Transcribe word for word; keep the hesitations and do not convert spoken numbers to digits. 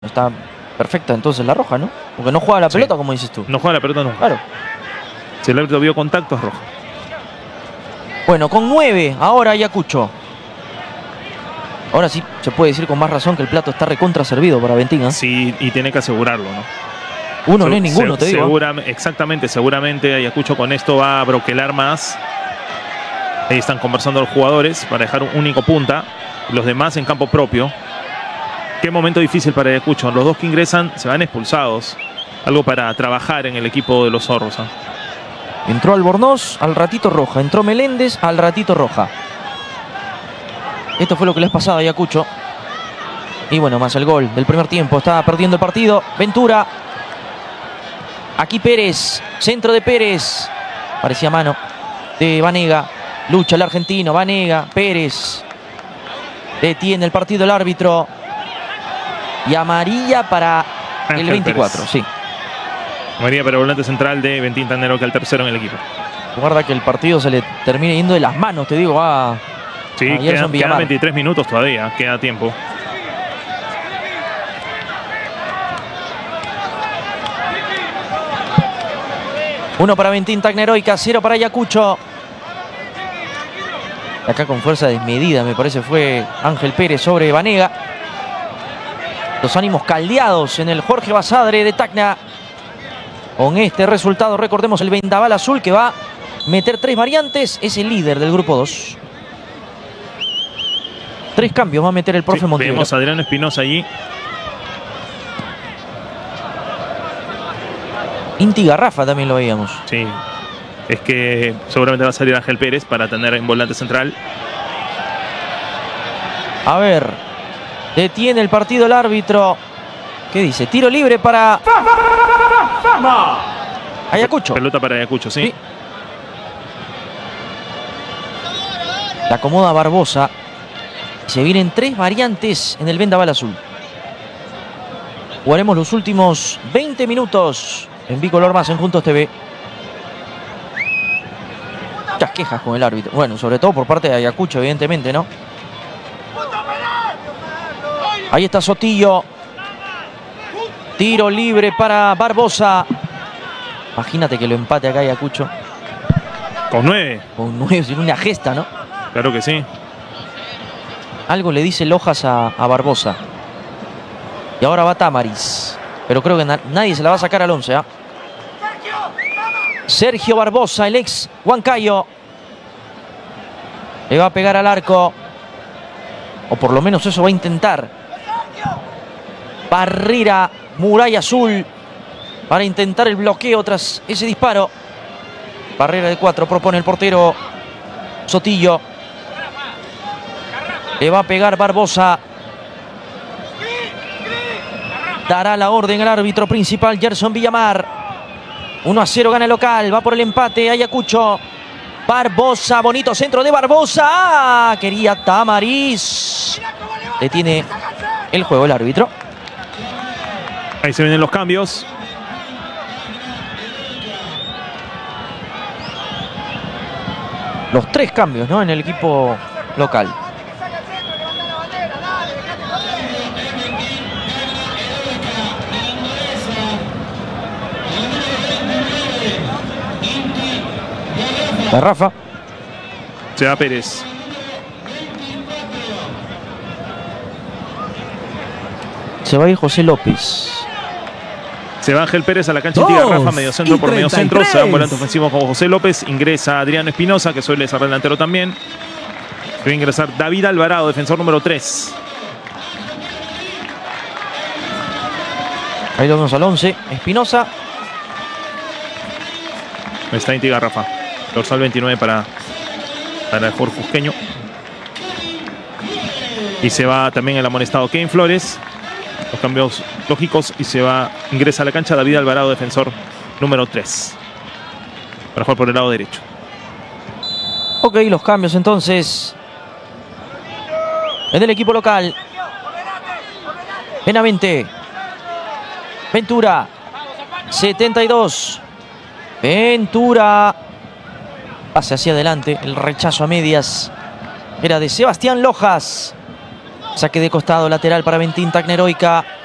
Está perfecta entonces la roja, ¿no? Porque no juega la Sí. pelota, como dices tú. No juega la pelota nunca. Claro. Si el árbitro vio contacto, es roja. Bueno, con nueve, ahora Ayacucho. Ahora sí se puede decir con más razón que el plato está recontra servido para Bentín, ¿eh? Sí, y tiene que asegurarlo, ¿no? Uno Se- no es ninguno, se- te digo. segura- exactamente, seguramente Ayacucho con esto va a broquelar más. Ahí están conversando los jugadores para dejar un único punta. Los demás en campo propio. Qué momento difícil para Ayacucho. Los dos que ingresan se van expulsados. Algo para trabajar en el equipo de los zorros, ¿eh? Entró Albornoz, al ratito roja. Entró Meléndez, al ratito roja. Esto fue lo que les pasaba a Ayacucho. Y bueno, más el gol del primer tiempo. Estaba perdiendo el partido. Ventura. Aquí Pérez. Centro de Pérez. Parecía mano de Vanega. Lucha el argentino. Vanega. Pérez. Detiene el partido el árbitro. Y amarilla para Ángel el veinticuatro. Pérez. Sí. María para el volante central de Bentín Tacneroy, que el tercero en el equipo. Guarda que el partido se le termine yendo de las manos, te digo, a, Sí, a quedan, Gerson quedan Villamar. veintitrés minutos todavía. Queda tiempo. Uno para Bentín Tacneroy, cero para Ayacucho. Acá con fuerza desmedida, me parece, fue Ángel Pérez sobre Vanega. Los ánimos caldeados en el Jorge Basadre de Tacna. Con este resultado, recordemos, el vendaval azul que va a meter tres variantes. Es el líder del grupo dos. Tres cambios va a meter el profe Sí, Montivero. vemos a Adriano Espinosa allí. Inti Garrafa también lo veíamos. Sí. Es que seguramente va a salir Ángel Pérez para tener en volante central. A ver, detiene el partido el árbitro. ¿Qué dice? Tiro libre para Ayacucho. Pelota para Ayacucho, sí. Sí. La acomoda Barbosa. Se vienen tres variantes en el vendaval azul. Jugaremos los últimos veinte minutos en Bicolor más en Juntos T V. Muchas quejas con el árbitro. Bueno, sobre todo por parte de Ayacucho, evidentemente, ¿no? Ahí está Sotillo. Tiro libre para Barbosa. Imagínate que lo empate acá Ayacucho. Con nueve. Con nueve, sin una gesta, ¿no? Claro que sí. Algo le dice Lojas a, a Barbosa. Y ahora va Tamaris. Pero creo que na nadie se la va a sacar al once, ¿eh? Sergio Barbosa, el ex Huancayo. Le va a pegar al arco. O por lo menos eso va a intentar. Barrera, muralla azul. Para intentar el bloqueo tras ese disparo. Barrera de cuatro propone el portero Sotillo. Le va a pegar Barbosa. Dará la orden al árbitro principal, Gerson Villamar. uno a cero gana el local. Va por el empate Ayacucho. Barbosa, bonito centro de Barbosa. ¡Ah! Quería Tamaris. Detiene el juego el árbitro. Ahí se vienen los cambios. Los tres cambios, ¿no? En el equipo local. Garrafa. Se va Pérez. Se va a ir José López. Se va Ángel Pérez a la cancha Dos de Garrafa, medio centro y por medio treinta y centro. Se va un tres. volante ofensivo como José López. Ingresa Adriano Espinosa, que suele ser delantero también. Va a ingresar David Alvarado, defensor número tres. Ahí lo vemos al once. Espinosa. Está Inti Garrafa. Dorsal veintinueve para, para el Jorge Cusqueño. Y se va también el amonestado Kevin Flores. Los cambios lógicos. Y se va, ingresa a la cancha David Alvarado, defensor número tres. Para jugar por el lado derecho. Ok, los cambios entonces. En el equipo local. Benavente. Ventura. setenta y dos. Ventura. Pase hacia adelante. El rechazo a medias era de Sebastián Lojas. Saque de costado lateral para Bentín Tacneroica.